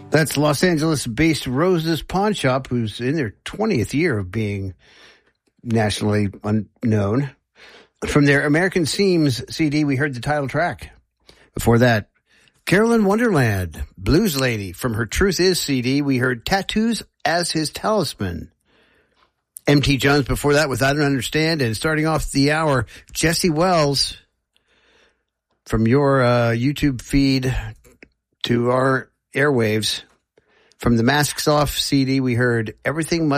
That's Los Angeles-based Rose's Pawn Shop, who's in their 20th year of being nationally unknown. From their American Seams CD, we heard the title track. Before that, Carolyn Wonderland, Blues Lady. From her Truth Is CD, we heard Tattoos as His Talisman. M.T. Jones before that with I Don't Understand. And starting off the hour, Jesse Wells. From your YouTube feed to our airwaves. From the Masks Off CD, we heard Everything Must